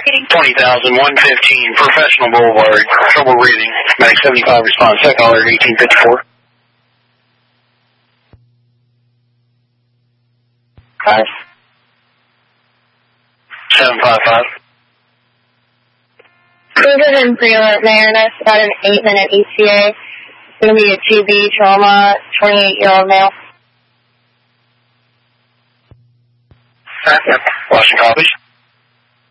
Deputy. 20,115, Professional Boulevard. Trouble reading. Medic 75 response. Second alert 1854. 755. Cruiser in pre-alert Marinus, about an 8-minute ETA. It's going to be a 2B trauma, 28-year-old male. Washington copies.